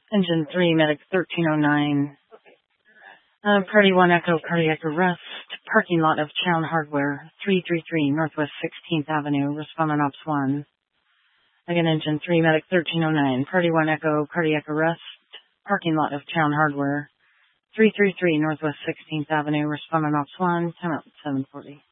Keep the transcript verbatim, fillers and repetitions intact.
Engine three, medic thirteen oh nine. Uh, Party one Echo, cardiac arrest. Parking lot of Chown Hardware, three three three Northwest sixteenth Avenue, respondent ops one. Again, engine three, medic thirteen oh nine. Party one Echo, cardiac arrest. Parking lot of Chown Hardware, three three three Northwest sixteenth Avenue, respondent ops one. Time out seven forty.